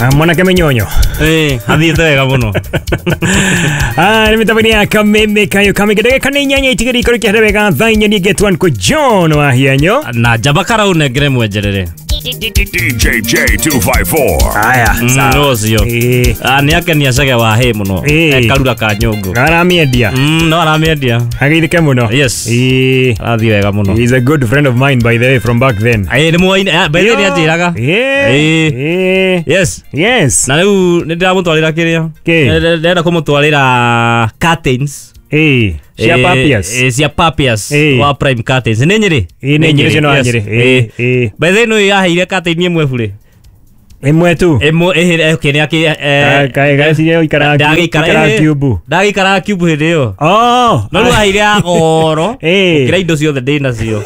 Mwana kemenyonyo. Hathiĩte wega mũno. Nimetabania kameme kayo kamegedege kanenya itigiri ikoro kia wega thainya ni getwan ko John wa hianyo. Na jabakara unegere mwenjerere. DJ254. Aya, no sio. Ni yake ni acage wa he muno. Karura ka nyungu. Aramiedia. No aramiedia. Hagithike muno. Yes. Athi wega muno. He's a good friend of mine by the way from back then. Ni muine by the way atiraga. Yes. Yes. Na riu ni ndiramutwarira kiria. Ndenda kumutwarira curtains. Cia Papias. Cia Papias wa Prime Curtains. Ni nyiri. Ni nyiri no nyiri. By the way no yaheire curtain imwe bure. Imwe tu. Imwe okay ni aki kaigasiye ikara cube. Ndagikara cube hindi yo. Oh. No yaheire ya goro. Kira indo ciothe ndina cio.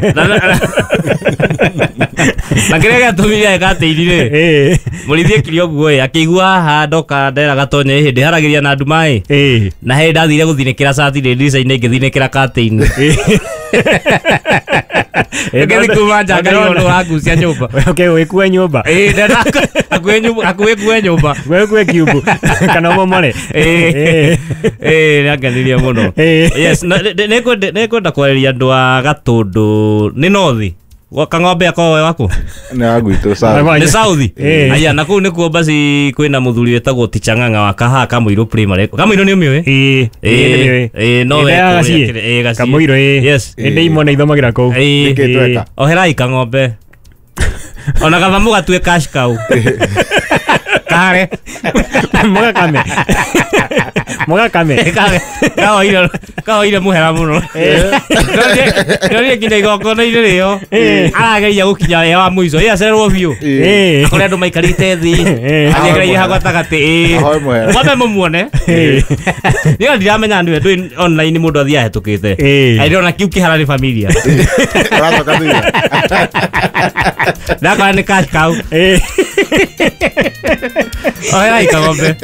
Na kire gatumire curtain ri. Murithie kirio guoya akigua handoka ndera gatonye hindi haragiria na ndumai. Na he ndathire guthinekira cati ndi design ngithinekira curtain. Ngezi kumanja ngari ndo wagucia nyumba. Okay, wekue nyumba. Ndenda akwe nyumba. Wekue cube. Kana momole. Naganiria muno. Yes, nekwenda kwereria andu a Gatundu ni nothi. Kang'ombe akowe wako ni agwito sawa ni South. Aya naku ni kuo basi kwina muthuri wetagwo Tichang'ang'a wa Kahaka Muiru Primary. Kamuiru ni umiwe? No we Kamuiru. Yes. Ende imone ithomagira kou. Nikitweka Oherai kang'ombe. Ona kathamu gatue cash cow. Kare Mugakame kawaida muhera muno. Ndio kinde igoko na ile yo arageria gukinya wa muico acererwo biu akore andu maikarite thi ageria hagwatagati mwabe mumuone ndio ndiramenya ndu ndu online mundu athia hetukite airiona kiu kiharani familia ratoka thia ndakora ni cash cow. Oherai kang'ombe.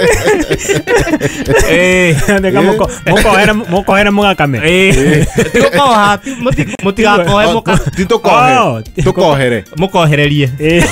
Moko era Mugakame. Tikoha mutigakohe muka tukohere mukohererie.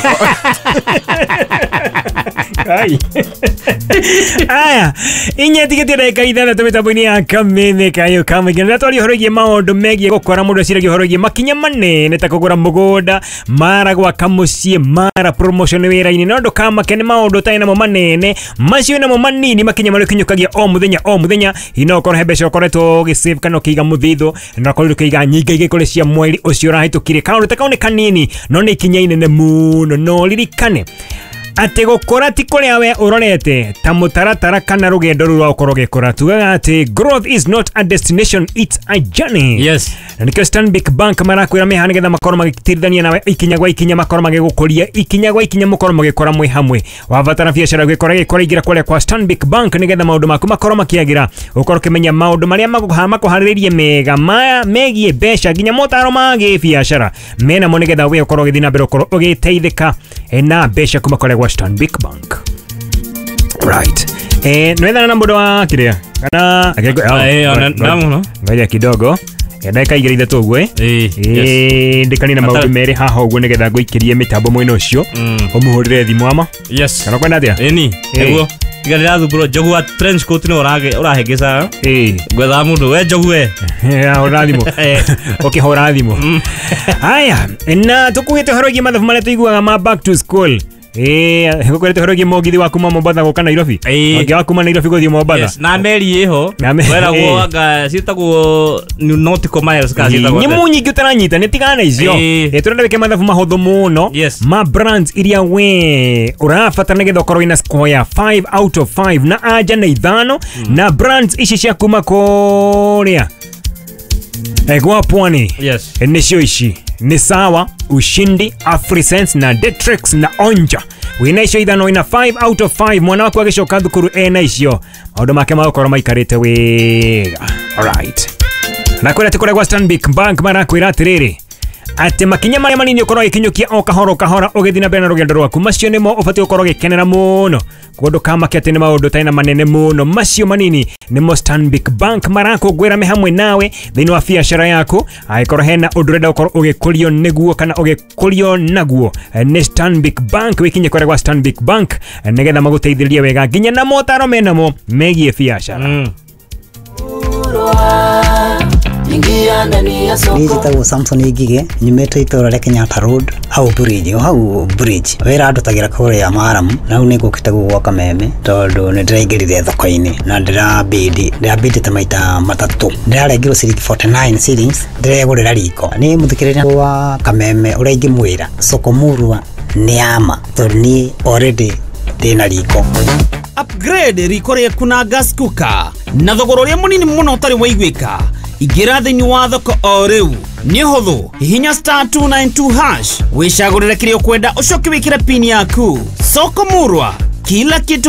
Aya, inyetigete ndagika ithathatũ mĩtambo-inĩ ya kameme kayo kamegena na twari horogie maũndũ megie gũkora mũndũ aciragia horogie makinya manene ta kũgũra mũgũnda, mara gwaka mũciĩ, mara promotion wĩra-inĩ, no ndũkamake nĩ maũndũ ũtarĩ namo manene, macio namo manini makinya marĩa ũkinyũkagia o mũthenya ino ũkorwo he mbeca ũkoretwo ũgĩsave kana ũkĩiga mũthithũ na ũkorwo ũkĩiga nyingĩ kũrĩ cia mweri ũcio ũrahĩtũkire. Kaũndũ ta kau nĩ kanini no nĩ ikinya inene mũno, no ririkane ati gukora ti kuria we urorete ta mutaratara kana rugendo ruru rwa ukoro gikora tugaga ati growth is not a destination, it's a journey. Yes. Na nikio Stanbic Bank marakwira mehane getha makoro magitirithania nawe ikinya gwa ikinya makoro magigukuria ikinya gwa ikinya mukoro magikora mwe hamwe wavatana biashara gikora igira kuria kwa Stanbic Bank nigetha maundu maku makoro makiagira ukoro kimenya maundu maria makuhariririe mega megie besha ginya motaro magi biashara mena mo nigetha we ukoro githina mbere ukoro ugiteithika na besha kuma kwa Stanbic Bank. Right. Nwethana na mundu wa kiria kana ndamuno ngoja kidogo ndaka igire ithatũ ũguo ndikani na maũndũ merĩ haha ũguo nĩgetha ngũikirie mĩtambo mwena ũcio ũmũhũrĩre thimũ ama. Yes. Kana kwenda atĩa? Eni nĩguo tiga ndĩrathumbũrwo njogu wa trench coat nĩ ũrahengeca gwetha mũndũ we njogu we hũra thimũ ũkĩhũra thimũ. Haya na tũkugĩte horogie mathabu marĩa tũiguaga ma back to school. Hukwete horogie mogithi wa kuma Mombasa gũka Nairobi. Ngi wa kuma Nairobi gũthiĩ Mombasa. Yes, na meri iho. Wera guaga citagwo nautical miles ka citagwo. Nyimu nyingi utaranyita netigana icio. Turenda weke mathabu mahũthũ mũno. Ma brands iria we urabatara nĩgetha ũkorwo ina score ya 5 out of 5 na anja na ithano na brands ici cia kuma kũrĩa gwa Pwani. Yes. Nĩcio ici ni Sawa, Ushindi, Afrisense na Detrix na Onja. Wina icio ithano ina 5 out of 5 mwana waku agicoka thukuru ena icio maundu make magũkorwo maikarĩte wega. Alright. Na kwĩra tĩ kũrĩa gwa Stanbic Bank marakwĩra atĩrĩrĩ ati makinya maria manini ukorwo gikinyukia o kahora ugithina mbere na rugendo rwaku macio nimo ubati ukorwo gikenera muno kundu kamake ati ni maundu taina manene muno macio manini nimo Stanbic Bank marakungwira me hamwe nawe thini wa biashara yaku aikorwo hena undu renda ukorwo ugikurio niguo kana ugikurio naguo ni Stanbic Bank wikinye kore kwa Stanbic Bank nigetha maguteithĩrĩrie wega nginya na motaro menamo megie biashara Nijitagwo Samson Igige nyumete itora rya Kenyatta Road au bridge wera ndutagira kore ya Maramu na nigukitagwo gwa Kameme tondu ni ndiraingirire thoko-ini na ndirabidi ta maita matatu ndirarengirwo ciringi 49 shillings ndiregurira riko ni muthikiriria wa Kameme uria ingimwira soko murwa ni ama tondu ni already ndina riko upgrade riko rĩaku na gas cooker na thogora ũrĩa mũnini mũno ũtarĩ waiguĩka ingĩra thĩinĩ wa thoko o rĩu nĩ hũthũ hihinya *292# wĩcagũrĩre kĩrĩa ũkwenda ũcoke wĩkĩre pin yaku soko murwa kila kitu